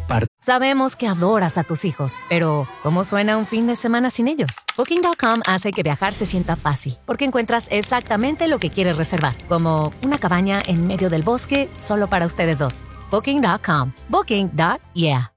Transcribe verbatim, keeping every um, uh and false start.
parte. Sabemos que adoras a tus hijos, pero ¿cómo suena un fin de semana sin ellos? Booking punto com hace que viajar se sienta fácil, porque encuentras exactamente lo que quieres reservar, como una cabaña en medio del bosque solo para ustedes dos. Booking punto com. Booking. Yeah.